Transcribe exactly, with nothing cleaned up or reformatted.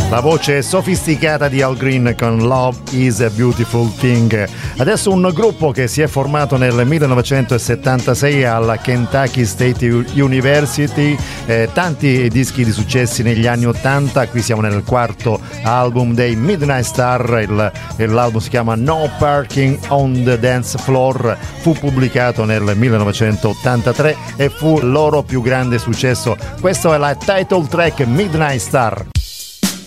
La voce sofisticata di Al Green con Love is a Beautiful Thing. Adesso un gruppo che si è formato nel millenovecentosettantasei alla Kentucky State University, eh, tanti dischi di successi negli anni ottanta. Qui siamo nel quarto album dei Midnight Star, il, l'album si chiama No Parking on the Dance Floor, fu pubblicato nel millenovecentottantatré e fu il loro più grande successo. Questo è la title track Midnight Star.